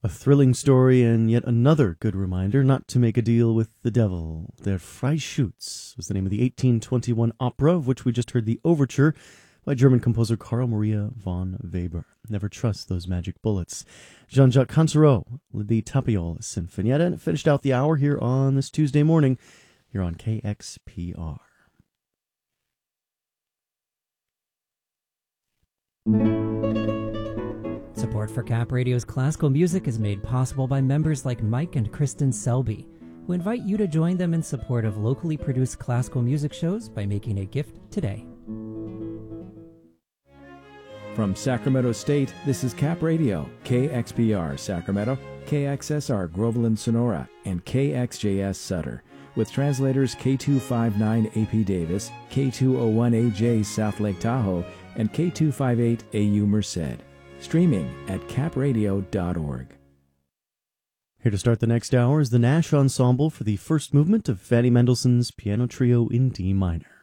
A thrilling story and yet another good reminder not to make a deal with the devil. Der Freischütz was the name of the 1821 opera, of which we just heard the overture by German composer Karl Maria von Weber. Never trust those magic bullets. Jean-Jacques Cantereau led the Tapiole Sinfonietta, and it finished out the hour here on this Tuesday morning here on KXPR. Support for Cap Radio's classical music is made possible by members like Mike and Kristen Selby, who invite you to join them in support of locally produced classical music shows by making a gift today. From Sacramento State, this is Cap Radio, KXPR Sacramento, KXSR Groveland Sonora, and KXJS Sutter, with translators K259 AP Davis, K201AJ South Lake Tahoe, and K258 AU Merced. Streaming at capradio.org. Here to start the next hour is the Nash Ensemble for the first movement of Fanny Mendelssohn's Piano Trio in D minor.